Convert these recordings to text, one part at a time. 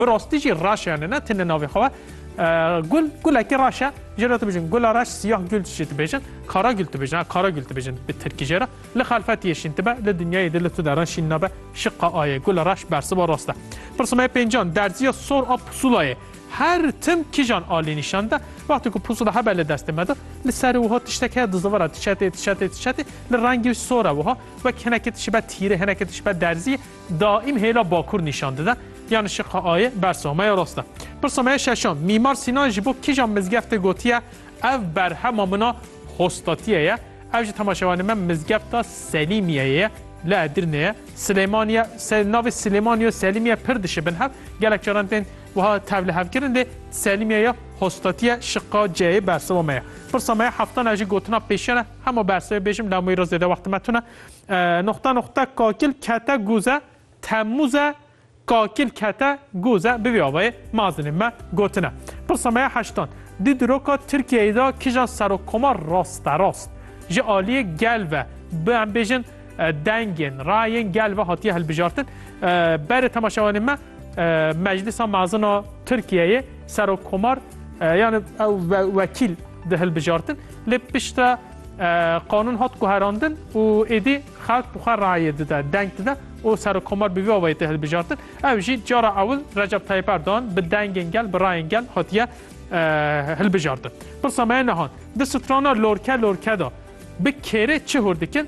راستی جی راشه نه تن ناوی خواه گل اکی راشه جرات بجن گل راش سیاه گل چیت بجن کارا گل تبجن کارا گل تبجن به ترکی جرا لخلفت یشین تبع لدنیای دل تو دران شین نبه شق آیه گل راش برس با راسته پرسمای پنجان درزیا سور آب پسولای هر تم کیجان عالی نشانده وقتی که پوسولا هبل دست مده لسر وها تشتکه دزوارا تشتی لرنگی سوره وها و هنکتش به تیره هنکتش به درزی دائم هیلا باکور نشانده ده یعنی شق آیه برسامه راسته پرسامه ششم میمار سینان جبو کیجان مزگفت گوتیه او برهم منا هستاتیه اوج تماشاوانی من مزگفت سلیمیه لا درنه سلیمانیه ناو سلیمانیه سلیمیه پردش بنها گلک چرانتین وها تبلیغ هفکرن ده سلیمیه هستاتیه شقا جای برسامه پرسامه هفتان اجی گوتنا پیشنه همه برسامه بیشم لاموی روز ده وقت متونه نقطه کاکل کتا گوزه تموزه کاکل کتا گوزه بیاوی مازنیم ما گوتنه پرسامه هشتان دی دروکا ترکیه دا کجا سر و کمار راست جه آلی گل و بیشن دنگن راین گل و هاتیه هل بجارتن بر تماشاوانی ما مجلس معظم ترکیه سر و کمار یعنی وکیل ده هل بجارتن لبشتا قانون هات گوهراندن و ایدی خلق بخار رعیه ده دنگ ده و سر و کمار بیوی آوایی ده هل بجارتن اوشی جارا اول رجب طیب اردوغان به دنگن گل به راین گل هاتیه هل بجارتن پرسامه نهان ده سترانا لورکه دا به کره چه هردکن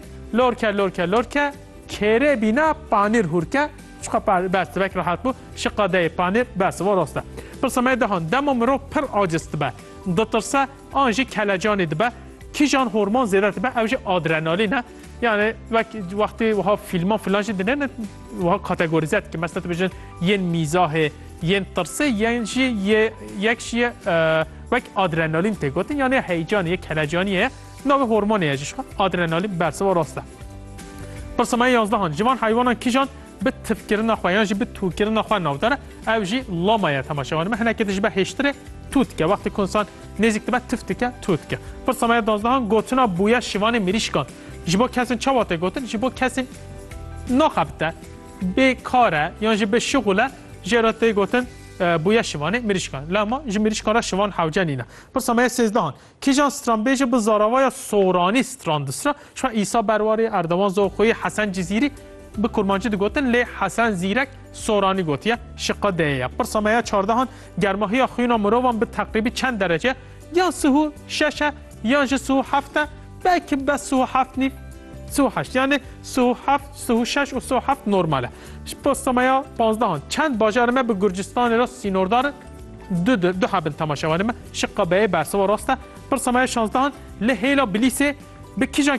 لورکه کره بینا پانیر هرکه شقا بس بک راحت بو شقا ده پانیر بس و راسته پرسامه دهان دم مرو پر عاجز به دترسه آنجی کلجانی ده کی جان هورمون زیاده به اوج آدرنالین یعنی وقتی وها فیلم فلانش دیدن وها کاتگوریزت که مثلا بجن ین میزاه ین ترسه ین یک شی وک آدرنالین تگوتن یعنی هیجان یک کلجانیه نوع هورمونیه جش آدرنالین برسه و راسته پرسمای 11 هان جوان حیوانان کی جان به تفکر نخواهی جی به توکر نخواه نوداره اوجی لامایه تماشاوانه من هنکتش به هشتره توت که وقتی کنسان نزدیک به تفت که توت که پرسمای 12 هان گوتنا بویا شیوان میریشکان جبو کسین چه واته گوتن جبو کسین نخبته به کاره یا جبو شغله جراته گوتن بویا شیوان میریشکان لما میریشکان را شیوان حوجنینه پرسمای 13 هان کی جان استرامبیج به زاراوای سورانی استراندسرا شما عیسی برواری اردوان زوخوی حسن جزیری به کرمانچی گوتن لی حسن زیرک سورانی گوتیه شقا دیه پرسامه 14 هان گرماهی خوینا مروان به تقریبی چند درجه یا سهو 6 یا سهو 7 بلکه به سهو 7 نیف سهو 8 یعنی سهو 7 سهو 6 و سهو 7 نرماله پرسامه 15 هان چند باجرمه به گرجستان را سینوردار دو حبن تماشاوانمه شقا به برسه و راسته پرسامه 16 هان لهیلا بلیسه به کیجان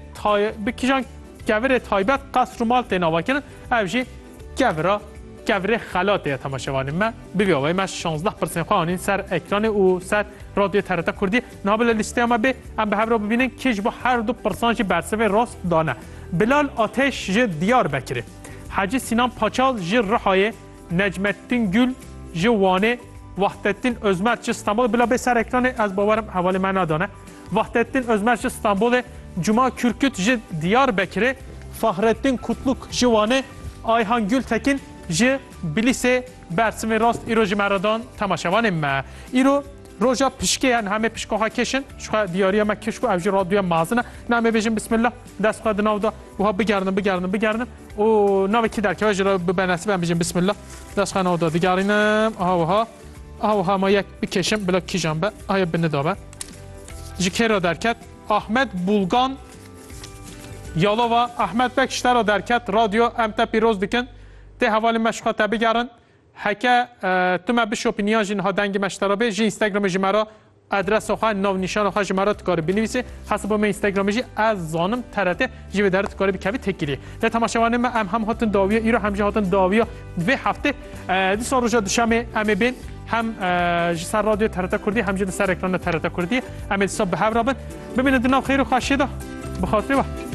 کور تایبت قصر مال تناوا کنن اوجی کور خلاته تماشاوانی ما بیاوی ما 16% خوانین سر اکران او سر رادیو ترتا کردی نابل لیسته ما به هم به هر رو ببینن کیج با هر دو پرسانج برسه راست دانه بلال آتش ج دیار بکره حاجی سینان پاچال ج رهای نجمتین گل جوانه وحدتین ازمت استانبول بلا به سر اکران از باورم حواله من ندانه وحدتین ازمت استانبول Cuma Kürküt ji Diyarbakır'e Fahrettin Kutluk Jivane Ayhan Gültekin ji Bilise Bersim Rast İro ji Maradan tamaşavanım me. İro roja pişke yani heme pişkoha keşin şu diyariye me keşku evji radyoya mazına name bejim bismillah dest kadın avda uha bigarnım o nave ki derke evji be benesi ben bejim bismillah dest kadın avda digarinem aha ma yak bir keşim bila kijam be aya beni da be jikera derket Ahmet Bulgan Yalova Ahmet Bekşter o derket radyo emte piroz dikin de havali meşka tabi yarın heke tüme bir şopiniyan jin hadengi meştara be jin Instagram'ı jimara adres oha nav nişan oha jimara tıkarı binivisi hasıbı me Instagram'ı ji az zanım terete jive der tıkarı bir kevi tekili ve tamaşavanım em hem hatın daviye iro hem hatın daviye ve hafte di soruja düşame eme هم سر رادیو ترتا کردی هم سر اکران ترتا کردی امید صاحب به هر رابط ببینید نام خیر و خوشیده بخاطر